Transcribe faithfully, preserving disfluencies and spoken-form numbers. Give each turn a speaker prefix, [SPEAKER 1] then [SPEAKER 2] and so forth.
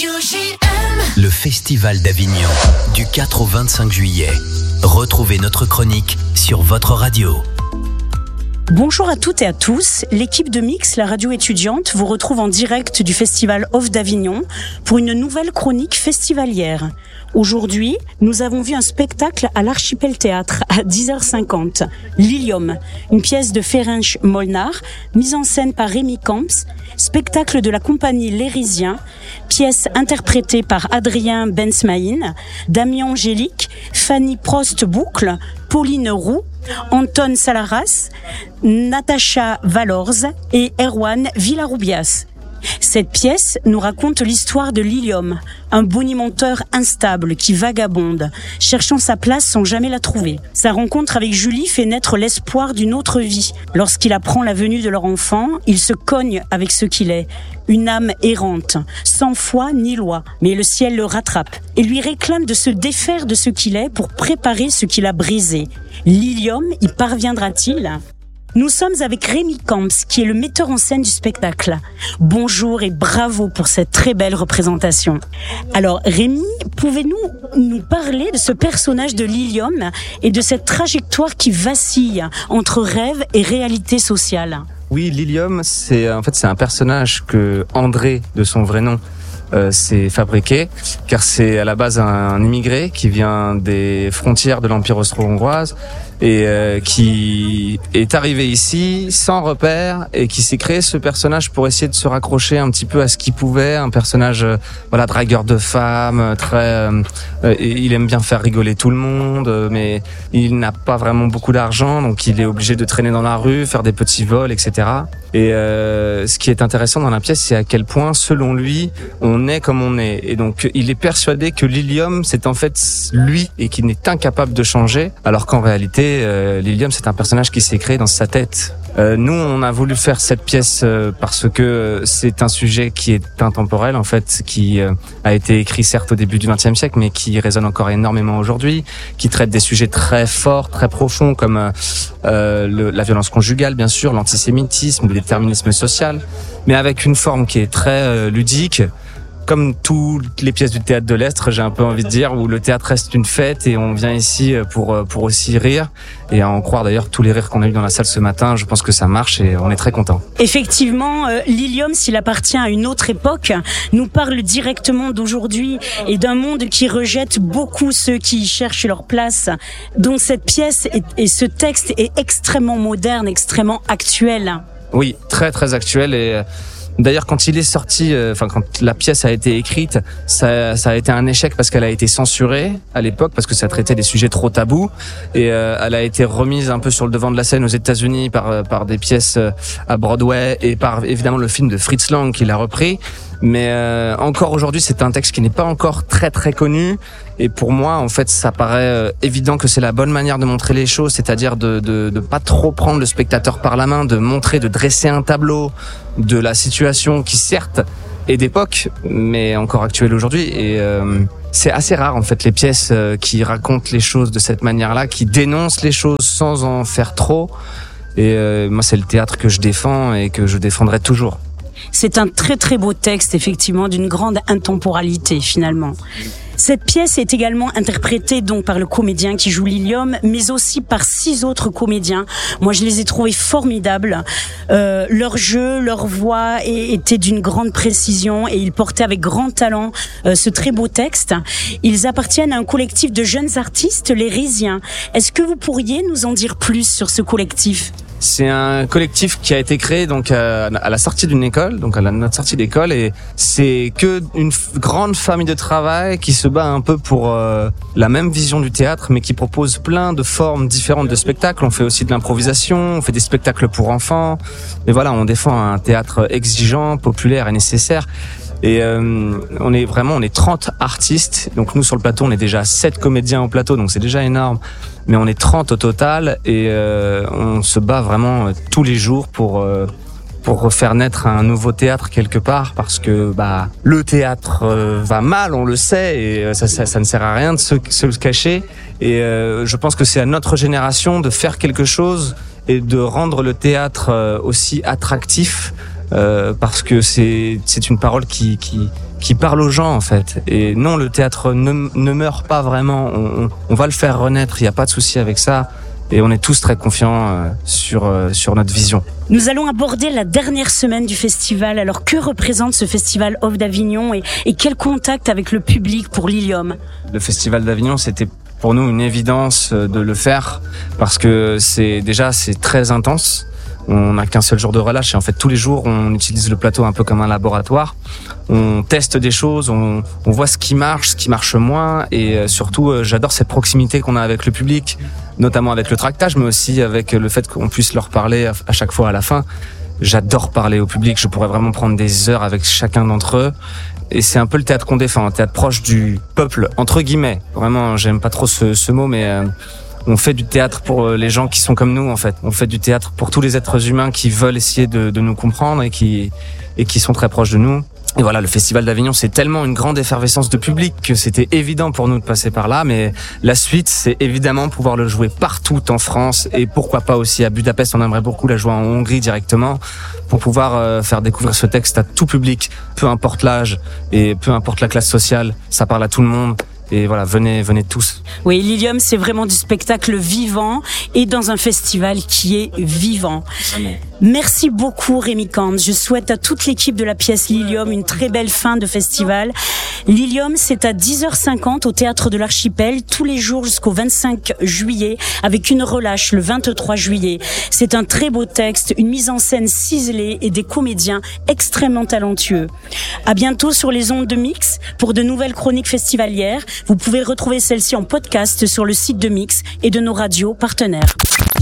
[SPEAKER 1] Radio J M.
[SPEAKER 2] Le Festival d'Avignon, du quatre au vingt-cinq juillet. Retrouvez notre chronique sur votre radio.
[SPEAKER 3] Bonjour à toutes et à tous, l'équipe de Mix, la radio étudiante, vous retrouve en direct du Festival Off d'Avignon pour une nouvelle chronique festivalière. Aujourd'hui, nous avons vu un spectacle à l'Archipel Théâtre à dix heures cinquante. Lilium, une pièce de Ferenc Molnár, mise en scène par Rémi Camps, spectacle de la compagnie L'Hérisien, pièce interprétée par Adrien Bensmaïn, Damien Angélique, Fanny Prost-Boucle, Pauline Roux, Anton Salaras, Natacha Valorz et Erwan Villarubias. Cette pièce nous raconte l'histoire de Lilium, un bonimenteur instable qui vagabonde, cherchant sa place sans jamais la trouver. Sa rencontre avec Julie fait naître l'espoir d'une autre vie. Lorsqu'il apprend la venue de leur enfant, il se cogne avec ce qu'il est, une âme errante, sans foi ni loi. Mais le ciel le rattrape et lui réclame de se défaire de ce qu'il est pour préparer ce qu'il a brisé. Lilium y parviendra-t-il ? Nous sommes avec Rémi Camps, qui est le metteur en scène du spectacle. Bonjour et bravo pour cette très belle représentation. Alors Rémi, pouvez-nous nous parler de ce personnage de Lilium et de cette trajectoire qui vacille entre rêve et réalité sociale ?
[SPEAKER 4] Oui, Lilium, c'est en fait c'est un personnage que André, de son vrai nom, Euh, c'est fabriqué, car c'est à la base un immigré qui vient des frontières de l'Empire austro-hongroise et euh, qui est arrivé ici sans repère et qui s'est créé ce personnage pour essayer de se raccrocher un petit peu à ce qu'il pouvait, un personnage euh, voilà dragueur de femmes, très euh, euh, il aime bien faire rigoler tout le monde, euh, mais il n'a pas vraiment beaucoup d'argent, donc il est obligé de traîner dans la rue, faire des petits vols, et cetera. Et euh, ce qui est intéressant dans la pièce, c'est à quel point, selon lui, on est comme on est. Et donc, il est persuadé que Lilium, c'est en fait lui et qu'il n'est incapable de changer, alors qu'en réalité, euh, Lilium, c'est un personnage qui s'est créé dans sa tête. Euh, nous, on a voulu faire cette pièce euh, parce que c'est un sujet qui est intemporel, en fait, qui euh, a été écrit certes au début du vingtième siècle, mais qui résonne encore énormément aujourd'hui, qui traite des sujets très forts, très profonds, comme euh, le, la violence conjugale, bien sûr, l'antisémitisme, le déterminisme social, mais avec une forme qui est très euh, ludique, comme toutes les pièces du théâtre de l'Est, j'ai un peu envie de dire, où le théâtre reste une fête et on vient ici pour pour aussi rire et à en croire d'ailleurs tous les rires qu'on a eu dans la salle ce matin. Je pense que ça marche et on est très contents.
[SPEAKER 3] Effectivement, euh, Lilium, s'il appartient à une autre époque, nous parle directement d'aujourd'hui et d'un monde qui rejette beaucoup ceux qui cherchent leur place. Donc cette pièce et, et ce texte est extrêmement moderne, extrêmement actuel.
[SPEAKER 4] Oui, très très actuel et d'ailleurs, quand il est sorti, enfin euh, quand la pièce a été écrite, ça, ça a été un échec parce qu'elle a été censurée à l'époque parce que ça traitait des sujets trop tabous et euh, elle a été remise un peu sur le devant de la scène aux États-Unis par par des pièces à Broadway et par évidemment le film de Fritz Lang qui l'a repris. Mais euh, encore aujourd'hui, c'est un texte qui n'est pas encore très très connu. Et pour moi, en fait, ça paraît euh, évident que c'est la bonne manière de montrer les choses, c'est-à-dire de, de de pas trop prendre le spectateur par la main, de montrer, de dresser un tableau de la situation qui certes est d'époque, mais encore actuelle aujourd'hui. Et euh, c'est assez rare en fait les pièces euh, qui racontent les choses de cette manière-là, qui dénoncent les choses sans en faire trop. Et euh, moi, c'est le théâtre que je défends et que je défendrai toujours.
[SPEAKER 3] C'est un très très beau texte, effectivement, d'une grande intemporalité, finalement. Cette pièce est également interprétée donc par le comédien qui joue Lilium, mais aussi par six autres comédiens. Moi, je les ai trouvés formidables. Euh, leur jeu, leur voix étaient d'une grande précision et ils portaient avec grand talent euh, ce très beau texte. Ils appartiennent à un collectif de jeunes artistes, les Hérisien. Est-ce que vous pourriez nous en dire plus sur ce collectif ?
[SPEAKER 4] C'est un collectif qui a été créé donc à, à la sortie d'une école, donc à la, notre sortie d'école, et c'est que une f- grande famille de travail qui se bat un peu pour euh, la même vision du théâtre, mais qui propose plein de formes différentes de spectacles. On fait aussi de l'improvisation, on fait des spectacles pour enfants, et voilà, on défend un théâtre exigeant, populaire et nécessaire. Et euh, on est vraiment, on est trente artistes. Donc nous sur le plateau, on est déjà sept comédiens au plateau, donc c'est déjà énorme. Mais on est trente au total et euh, on se bat vraiment euh, tous les jours pour euh, pour refaire naître un nouveau théâtre quelque part, parce que bah le théâtre euh, va mal, on le sait, et euh, ça, ça ça ne sert à rien de se, se le cacher. Et euh, je pense que c'est à notre génération de faire quelque chose et de rendre le théâtre euh, aussi attractif. Euh, parce que c'est c'est une parole qui qui qui parle aux gens en fait. Et non, le théâtre ne, ne meurt pas vraiment. On, on, on va le faire renaître. Il n'y a pas de souci avec ça. Et on est tous très confiants euh, sur euh, sur notre vision.
[SPEAKER 3] Nous allons aborder la dernière semaine du festival. Alors, que représente ce festival Off d'Avignon et, et quel contact avec le public pour Lilium ?
[SPEAKER 4] Le festival d'Avignon, c'était pour nous une évidence de le faire parce que c'est déjà c'est très intense. On n'a qu'un seul jour de relâche et en fait tous les jours on utilise le plateau un peu comme un laboratoire. On teste des choses, on, on voit ce qui marche, ce qui marche moins et surtout j'adore cette proximité qu'on a avec le public, notamment avec le tractage mais aussi avec le fait qu'on puisse leur parler à chaque fois à la fin. J'adore parler au public, je pourrais vraiment prendre des heures avec chacun d'entre eux. Et c'est un peu le théâtre qu'on défend, un théâtre proche du peuple, entre guillemets. Vraiment, j'aime pas trop ce, ce mot, mais euh, on fait du théâtre pour les gens qui sont comme nous, en fait. On fait du théâtre pour tous les êtres humains qui veulent essayer de, de nous comprendre et qui, et qui sont très proches de nous. Et voilà, le Festival d'Avignon, c'est tellement une grande effervescence de public que c'était évident pour nous de passer par là. Mais la suite, c'est évidemment pouvoir le jouer partout en France et pourquoi pas aussi à Budapest. On aimerait beaucoup la jouer en Hongrie directement pour pouvoir euh, faire découvrir ce texte à tout public, peu importe l'âge et peu importe la classe sociale. Ça parle à tout le monde. Et voilà, venez, venez tous.
[SPEAKER 3] Oui, Lilium, c'est vraiment du spectacle vivant et dans un festival qui est vivant. Vraiment. Merci beaucoup Rémi Kant. Je souhaite à toute l'équipe de la pièce Lilium une très belle fin de festival. Lilium, c'est à dix heures cinquante au Théâtre de l'Archipel, tous les jours jusqu'au vingt-cinq juillet, avec une relâche le vingt-trois juillet. C'est un très beau texte, une mise en scène ciselée et des comédiens extrêmement talentueux. À bientôt sur les ondes de Mix pour de nouvelles chroniques festivalières. Vous pouvez retrouver celles-ci en podcast sur le site de Mix et de nos radios partenaires.